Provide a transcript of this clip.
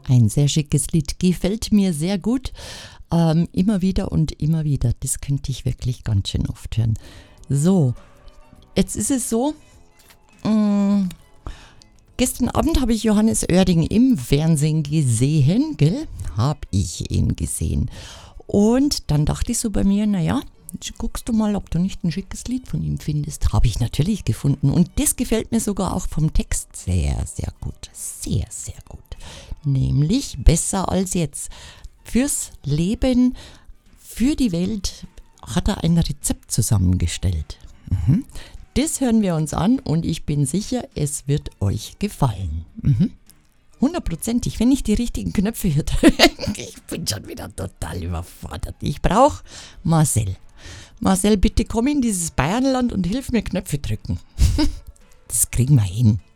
Ein sehr schickes Lied, gefällt mir sehr gut. Immer wieder und immer wieder. Das könnte ich wirklich ganz schön oft hören. So, jetzt ist es so, gestern Abend habe ich Johannes Oerding im Fernsehen gesehen, gell? Habe ich ihn gesehen. Und dann dachte ich so bei mir, naja, guckst du mal, ob du nicht ein schickes Lied von ihm findest. Habe ich natürlich gefunden. Und das gefällt mir sogar auch vom Text sehr, sehr gut. Sehr, sehr gut. Nämlich Besser als jetzt. Fürs Leben, für die Welt hat er ein Rezept zusammengestellt. Das hören wir uns an und ich bin sicher, es wird euch gefallen. 100%, wenn ich die richtigen Knöpfe hier drücke. Ich bin schon wieder total überfordert. Ich brauche Marcel. Marcel, bitte komm in dieses Bayernland und hilf mir Knöpfe drücken. Das kriegen wir hin.